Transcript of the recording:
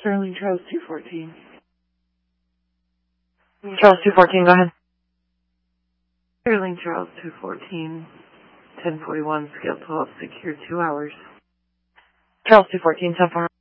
Sterling Charles 214. Charles 214, go ahead. Sterling Charles 214, 1041, scale 12, secure 2 hours. Charles 214, 1041.